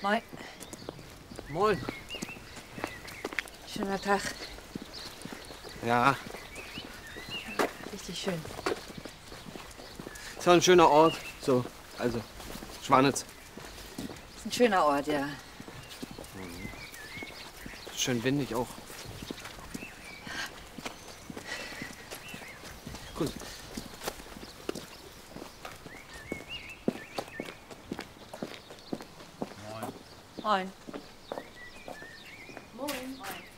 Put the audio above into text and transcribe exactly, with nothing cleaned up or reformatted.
Moin. Moin. Schöner Tag. Ja, Richtig schön. ist ja ein schöner Ort. So, also, Schwanitz. Ist ein schöner Ort, ja. Schön windig auch. Gut. Moin. Moin. Moin.